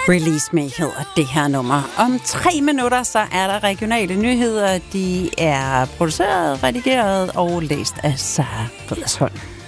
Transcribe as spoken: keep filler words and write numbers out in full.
Release Me hedder det her nummer. Om tre minutter, så er der regionale nyheder. De er produceret, redigeret og læst af Sara Riddersholm.